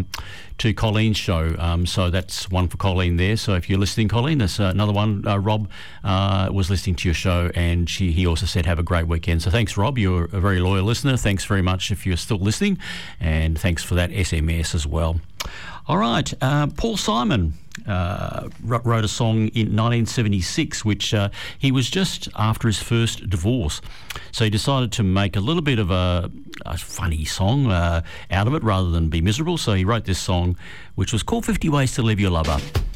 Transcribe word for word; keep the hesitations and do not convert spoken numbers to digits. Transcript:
um, to Colleen's show. Um, so that's one for Colleen there. So if you're listening, Colleen, there's uh, another one. Uh, Rob uh, was listening to your show, and she, he also said have a great weekend. So thanks, Rob. You're a very loyal listener. Thanks very much if you're still listening, and thanks for that S M S as well. All right, uh, Paul Simon uh, wrote a song in nineteen seventy-six, which uh, he was just after his first divorce. So he decided to make a little bit of a, a funny song uh, out of it rather than be miserable. So he wrote this song, which was called fifty Ways to Leave Your Lover.